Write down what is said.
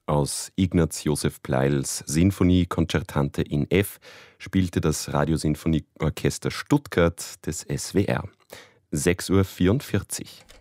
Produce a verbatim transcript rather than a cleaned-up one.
Aus Ignaz Josef Pleils Sinfonie Concertante in F spielte das Radiosinfonieorchester Stuttgart des S W R. sechs Uhr vierundvierzig.